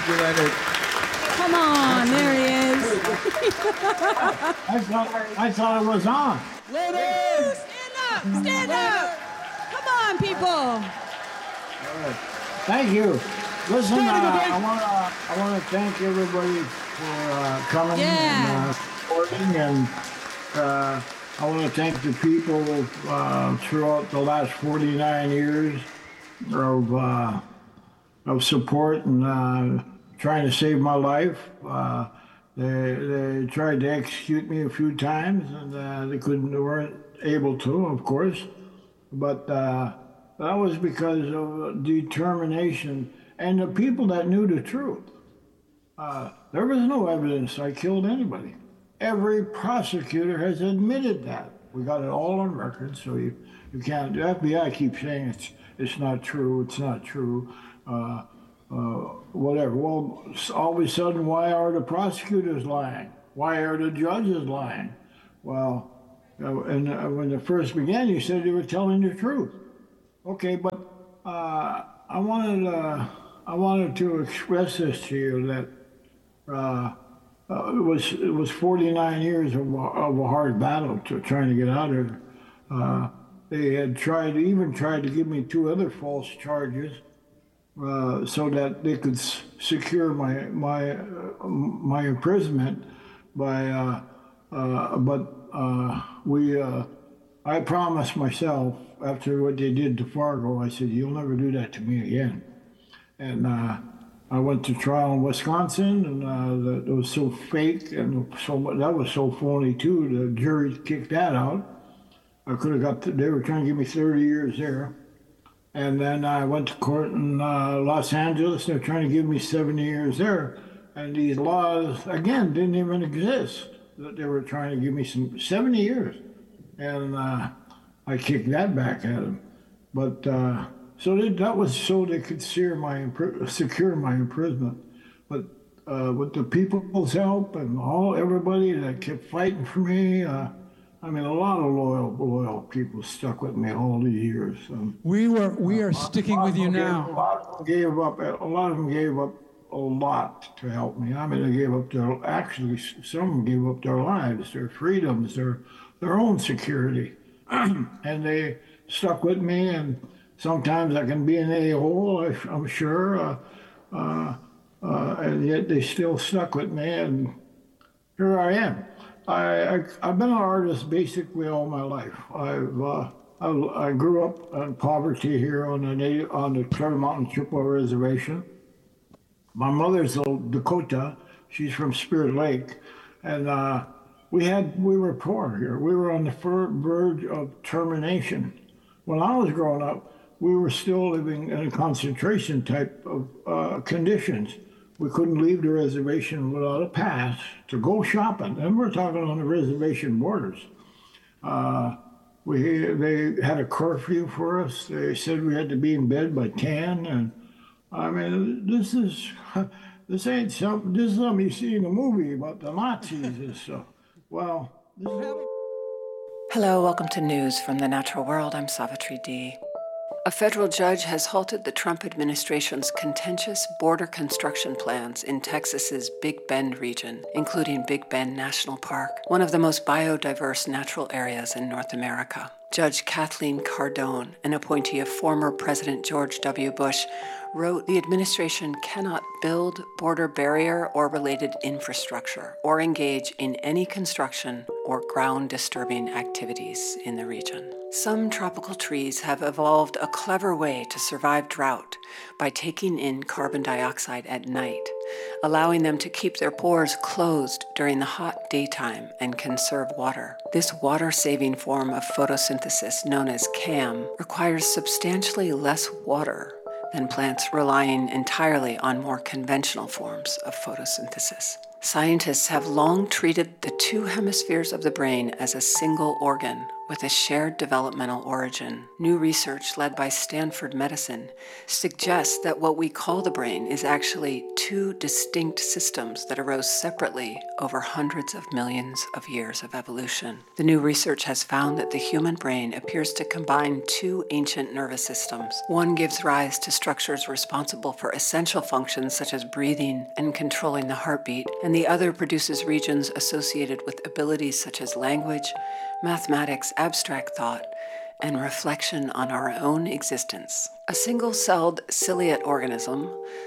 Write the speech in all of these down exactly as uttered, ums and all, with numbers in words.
Thank you, Leonard. Come on, there he is. I thought, I thought it was on. Leonard! Stand up! Stand up! Come on, people! All right. Thank you. Listen, uh, I want to I want to thank everybody for uh, coming Yeah. and uh, supporting, and uh, I want to thank the people uh, throughout the last forty-nine years of uh, of support and uh, trying to save my life. Uh, they they tried to execute me a few times, and uh, they couldn't, they weren't able to, of course. But uh, that was because of determination and the people that knew the truth. Uh, there was no evidence I killed anybody. Every prosecutor has admitted that. We got it all on record, so you, you can't. The F B I keeps saying it's it's not true, it's not true, uh, uh, whatever. Well, all of a sudden, why are the prosecutors lying? Why are the judges lying? Well, uh, and uh, when it first began, you said they were telling the truth. Okay, but uh, I wanted uh, I wanted to express this to you that. Uh, Uh, it was it was forty-nine years of, of a hard battle to trying to get out of it. Uh, they had tried, even tried to give me two other false charges, uh, so that they could s- secure my my uh, my imprisonment. By uh, uh, but uh, we uh, I promised myself after what they did to Fargo, I said, "You'll never do that to me again," and. Uh, I went to trial in Wisconsin, and uh, that it was so fake, and so that was so phony too. The jury kicked that out. I could have got. To, they were trying to give me thirty years there, and then I went to court in uh, Los Angeles. They're trying to give me seventy years there, and these laws again didn't even exist. That they were trying to give me some seventy years, and uh, I kicked that back at them. But. Uh, So they, that was so they could secure my, secure my imprisonment. But uh, with the people's help and all everybody that kept fighting for me, uh, I mean, a lot of loyal, loyal people stuck with me all these years. Um, we were, we are sticking with you gave, now. A lot of them gave up. A lot of them gave up a lot to help me. I mean, they gave up their actually some of them gave up their lives, their freedoms, their their own security, and they stuck with me. And sometimes I can be an a-hole, I'm sure, uh, uh, uh, and yet they still stuck with me, and here I am. I, I, I've been an artist basically all my life. I've uh, I, I grew up in poverty here on the native, on the Turtle Mountain Chippewa Reservation. My mother's a Dakota. She's from Spirit Lake, and uh, we had we were poor here. We were on the verge of termination. When I was growing up, we were still living in a concentration type of uh, conditions. We couldn't leave the reservation without a pass to go shopping. And we're talking on the reservation borders. Uh, we they had a curfew for us. They said we had to be in bed by ten. And I mean, this is this ain't something. This is something you see in a movie about the Nazis and stuff. Well, this is... Hello, welcome to News from the Natural World. I'm Savitri D. A federal judge has halted the Trump administration's contentious border construction plans in Texas's Big Bend region, including Big Bend National Park, one of the most biodiverse natural areas in North America. Judge Kathleen Cardone, an appointee of former President George W. Bush, wrote the administration cannot build border barrier or related infrastructure or engage in any construction or ground-disturbing activities in the region. Some tropical trees have evolved a clever way to survive drought by taking in carbon dioxide at night, allowing them to keep their pores closed during the hot daytime and conserve water. This water-saving form of photosynthesis, known as C A M, requires substantially less water than plants relying entirely on more conventional forms of photosynthesis. Scientists have long treated the two hemispheres of the brain as a single organ with a shared developmental origin. New research led by Stanford Medicine suggests that what we call the brain is actually two distinct systems that arose separately over hundreds of millions of years of evolution. The new research has found that the human brain appears to combine two ancient nervous systems. One gives rise to structures responsible for essential functions such as breathing and controlling the heartbeat, and the other produces regions associated with abilities such as language, mathematics, abstract thought, and reflection on our own existence. A single-celled ciliate organism,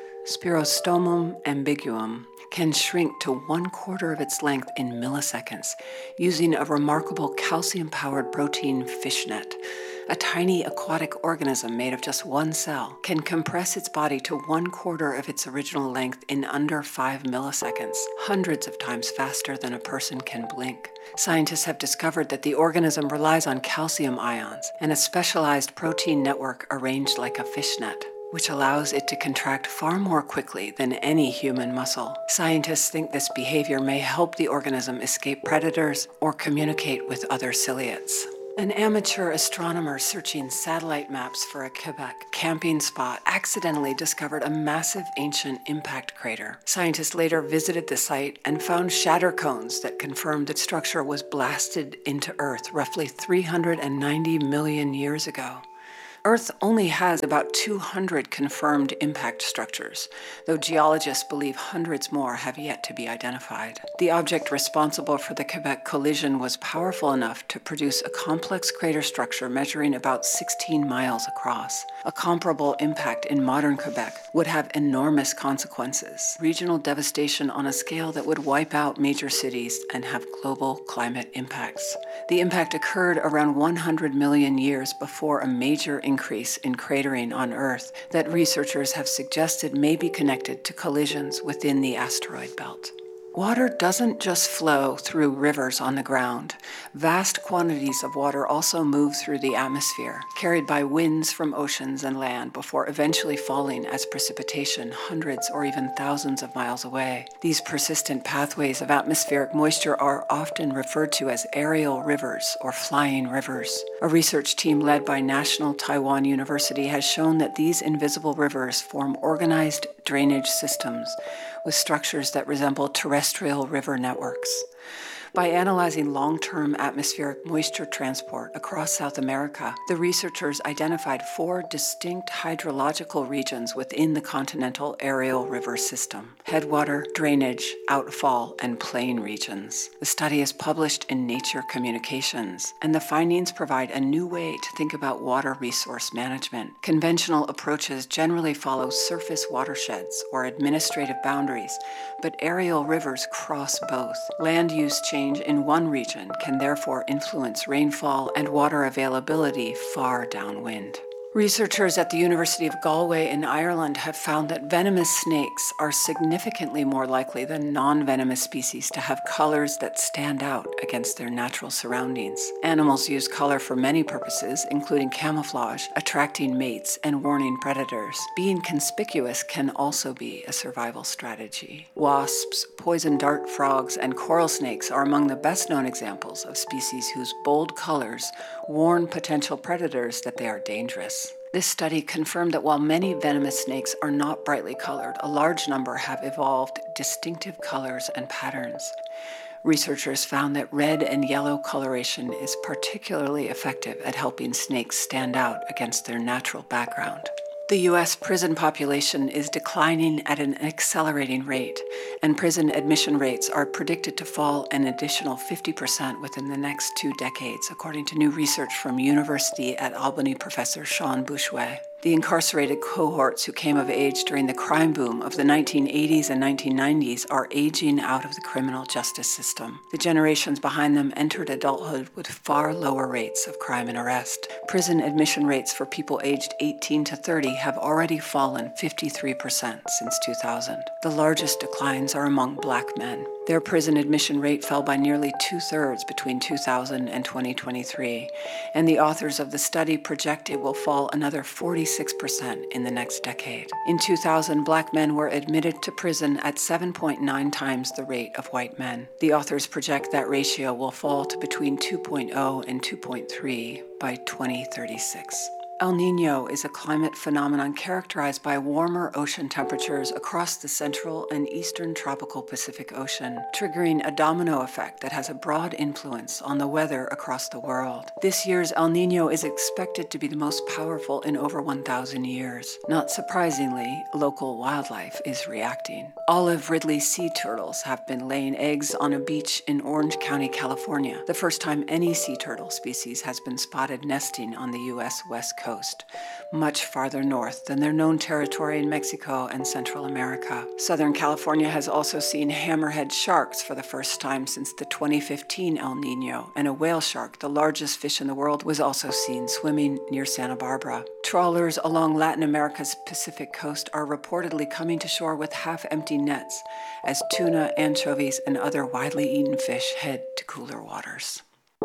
Spirostomum ambiguum, can shrink to one quarter of its length in milliseconds using a remarkable calcium-powered protein fishnet. A tiny aquatic organism made of just one cell can compress its body to one quarter of its original length in under five milliseconds, hundreds of times faster than a person can blink. Scientists have discovered that the organism relies on calcium ions and a specialized protein network arranged like a fishnet, which allows it to contract far more quickly than any human muscle. Scientists think this behavior may help the organism escape predators or communicate with other ciliates. An amateur astronomer searching satellite maps for a Quebec camping spot accidentally discovered a massive ancient impact crater. Scientists later visited the site and found shatter cones that confirmed the structure was blasted into Earth roughly three hundred ninety million years ago. Earth only has about two hundred confirmed impact structures, though geologists believe hundreds more have yet to be identified. The object responsible for the Quebec collision was powerful enough to produce a complex crater structure measuring about sixteen miles across. A comparable impact in modern Quebec would have enormous consequences, regional devastation on a scale that would wipe out major cities and have global climate impacts. The impact occurred around one hundred million years before a major increase in cratering on Earth that researchers have suggested may be connected to collisions within the asteroid belt. Water doesn't just flow through rivers on the ground. Vast quantities of water also move through the atmosphere, carried by winds from oceans and land before eventually falling as precipitation hundreds or even thousands of miles away. These persistent pathways of atmospheric moisture are often referred to as aerial rivers or flying rivers. A research team led by National Taiwan University has shown that these invisible rivers form organized drainage systems with structures that resemble terrestrial river networks. By analyzing long-term atmospheric moisture transport across South America, the researchers identified four distinct hydrological regions within the continental aerial river system: headwater, drainage, outfall, and plain regions. The study is published in Nature Communications, and the findings provide a new way to think about water resource management. Conventional approaches generally follow surface watersheds or administrative boundaries, but aerial rivers cross both. Land use change in one region can therefore influence rainfall and water availability far downwind. Researchers at the University of Galway in Ireland have found that venomous snakes are significantly more likely than non-venomous species to have colors that stand out against their natural surroundings. Animals use color for many purposes, including camouflage, attracting mates, and warning predators. Being conspicuous can also be a survival strategy. Wasps, poison dart frogs, and coral snakes are among the best-known examples of species whose bold colors warn potential predators that they are dangerous. This study confirmed that while many venomous snakes are not brightly colored, a large number have evolved distinctive colors and patterns. Researchers found that red and yellow coloration is particularly effective at helping snakes stand out against their natural background. The U S prison population is declining at an accelerating rate, and prison admission rates are predicted to fall an additional fifty percent within the next two decades, according to new research from University at Albany professor Sean Bouchouet. The incarcerated cohorts who came of age during the crime boom of the nineteen eighties and nineteen nineties are aging out of the criminal justice system. The generations behind them entered adulthood with far lower rates of crime and arrest. Prison admission rates for people aged eighteen to thirty have already fallen fifty-three percent since two thousand. The largest declines are among black men. Their prison admission rate fell by nearly two-thirds between two thousand and twenty twenty-three, and the authors of the study project it will fall another forty-six percent in the next decade. In two thousand, black men were admitted to prison at seven point nine times the rate of white men. The authors project that ratio will fall to between two point oh and two point three by twenty thirty-six. El Niño is a climate phenomenon characterized by warmer ocean temperatures across the central and eastern tropical Pacific Ocean, triggering a domino effect that has a broad influence on the weather across the world. This year's El Niño is expected to be the most powerful in over one thousand years. Not surprisingly, local wildlife is reacting. Olive Ridley sea turtles have been laying eggs on a beach in Orange County, California, the first time any sea turtle species has been spotted nesting on the U S West Coast. Coast, much farther north than their known territory in Mexico and Central America. Southern California has also seen hammerhead sharks for the first time since the twenty fifteen El Niño, and a whale shark, the largest fish in the world, was also seen swimming near Santa Barbara. Trawlers along Latin America's Pacific coast are reportedly coming to shore with half-empty nets as tuna, anchovies, and other widely eaten fish head to cooler waters.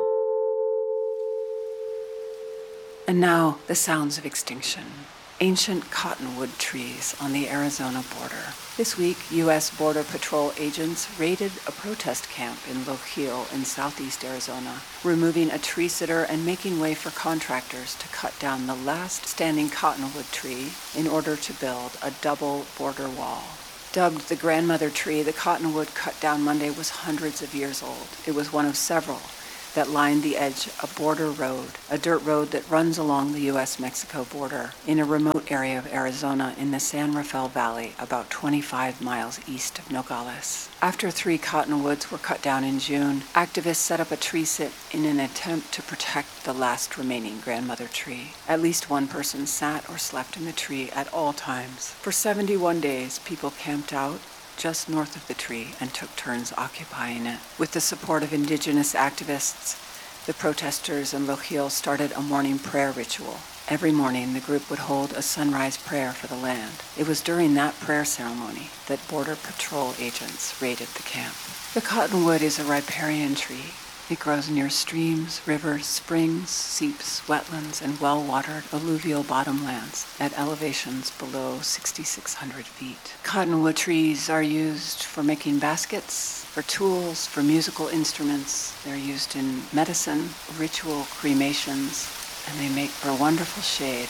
And now, the sounds of extinction. Ancient cottonwood trees on the Arizona border. This week, U S Border Patrol agents raided a protest camp in Lochiel in southeast Arizona, removing a tree sitter and making way for contractors to cut down the last standing cottonwood tree in order to build a double border wall. Dubbed the grandmother tree, the cottonwood cut down Monday was hundreds of years old. It was one of several that lined the edge of Border Road, a dirt road that runs along the U S Mexico border in a remote area of Arizona in the San Rafael Valley, about twenty-five miles east of Nogales. After three cottonwoods were cut down in June, activists set up a tree sit in an attempt to protect the last remaining grandmother tree. At least one person sat or slept in the tree at all times. For seventy-one days, people camped out just north of the tree and took turns occupying it. With the support of indigenous activists, the protesters in Lochiel started a morning prayer ritual. Every morning, the group would hold a sunrise prayer for the land. It was during that prayer ceremony that Border Patrol agents raided the camp. The cottonwood is a riparian tree. It grows near streams, rivers, springs, seeps, wetlands, and well-watered alluvial bottomlands at elevations below six thousand six hundred feet. Cottonwood trees are used for making baskets, for tools, for musical instruments. They're used in medicine, ritual cremations, and they make for wonderful shade